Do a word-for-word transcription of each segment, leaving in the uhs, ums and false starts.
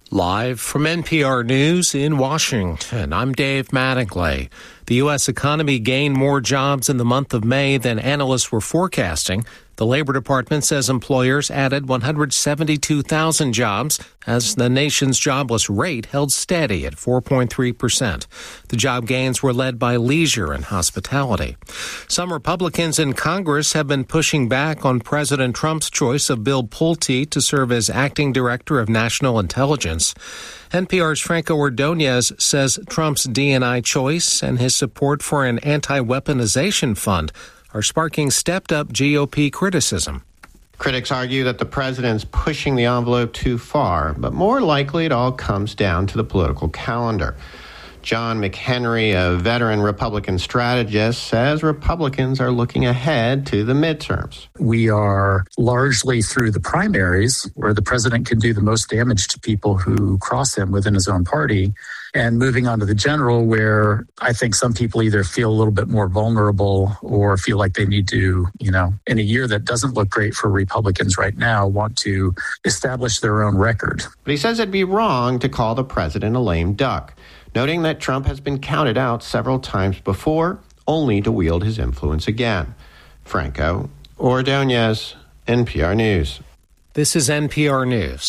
Live from N P R News in Washington, I'm Dave Mattingly. The U S economy gained more jobs in the month of May than analysts were forecasting. The Labor Department says employers added one hundred seventy-two thousand jobs as the nation's jobless rate held steady at four point three percent. The job gains were led by leisure and hospitality. Some Republicans in Congress have been pushing back on President Trump's choice of Bill Pulte to serve as acting director of national intelligence. N P R's Franco Ordonez says Trump's D and I choice and his support for an anti-weaponization fund are sparking stepped-up G O P criticism. Critics argue that the president's pushing the envelope too far, but more likely it all comes down to the political calendar. John McHenry, a veteran Republican strategist, says Republicans are looking ahead to the midterms. We are largely through the primaries, where the president can do the most damage to people who cross him within his own party, and moving on to the general, where I think some people either feel a little bit more vulnerable or feel like they need to, you know, in a year that doesn't look great for Republicans right now, want to establish their own record. But he says it'd be wrong to call the president a lame duck, noting that Trump has been counted out several times before, only to wield his influence again. Franco Ordonez, N P R News. This is N P R News.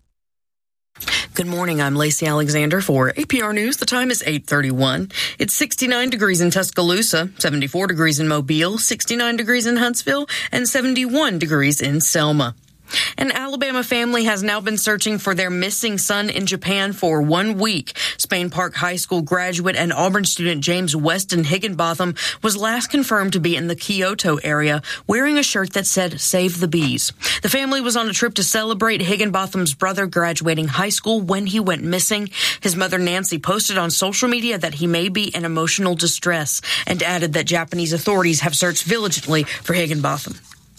Good morning. I'm Lacey Alexander for A P R News. The time is eight thirty-one. It's sixty-nine degrees in Tuscaloosa, seventy-four degrees in Mobile, sixty-nine degrees in Huntsville, and seventy-one degrees in Selma. An Alabama family has now been searching for their missing son in Japan for one week. Spain Park High School graduate and Auburn student James Weston Higginbotham was last confirmed to be in the Kyoto area wearing a shirt that said, "Save the Bees." The family was on a trip to celebrate Higginbotham's brother graduating high school when he went missing. His mother Nancy posted on social media that he may be in emotional distress and added that Japanese authorities have searched diligently for Higginbotham.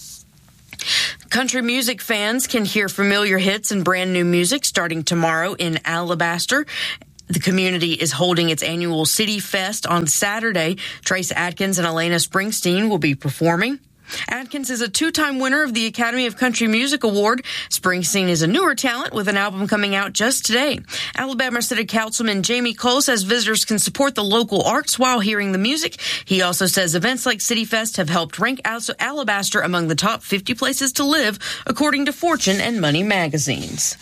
Country music fans can hear familiar hits and brand new music starting tomorrow in Alabaster. The community is holding its annual City Fest on Saturday. Trace Adkins and Elena Springsteen will be performing. Adkins is a two-time winner of the Academy of Country Music Award. Springsteen is a newer talent with an album coming out just today. Alabama City Councilman Jamie Cole says visitors can support the local arts while hearing the music. He also says events like City Fest have helped rank Alabaster among the top fifty places to live, according to Fortune and Money magazines.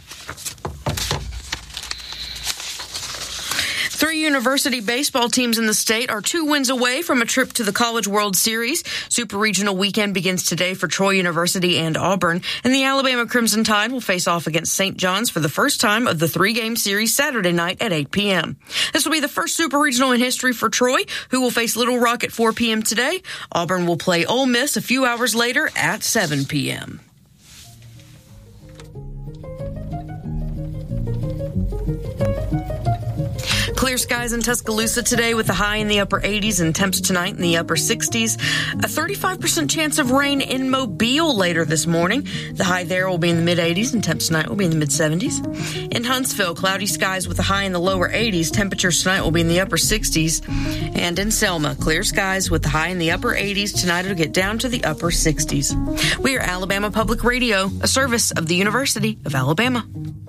Three university baseball teams in the state are two wins away from a trip to the College World Series. Super Regional Weekend begins today for Troy University and Auburn, and the Alabama Crimson Tide will face off against Saint John's for the first time of the three-game series Saturday night at eight p.m. This will be the first Super Regional in history for Troy, who will face Little Rock at four p.m. today. Auburn will play Ole Miss a few hours later at seven p.m. Clear skies in Tuscaloosa today with a high in the upper eighties and temps tonight in the upper sixties. A thirty-five percent chance of rain in Mobile later this morning. The high there will be in the mid-eighties and temps tonight will be in the mid-seventies. In Huntsville, cloudy skies with a high in the lower eighties. Temperatures tonight will be in the upper sixties. And in Selma, clear skies with the high in the upper eighties. Tonight it'll get down to the upper sixties. We are Alabama Public Radio, a service of the University of Alabama.